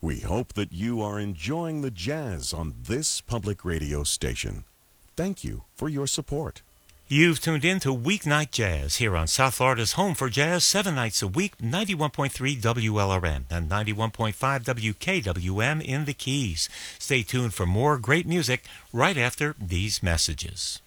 We hope that you are enjoying the jazz on this public radio station. Thank you for your support. You've tuned in to Weeknight Jazz here on South Florida's home for jazz 7 nights a week, 91.3 WLRN and 91.5 WKWM in the Keys. Stay tuned for more great music right after these messages.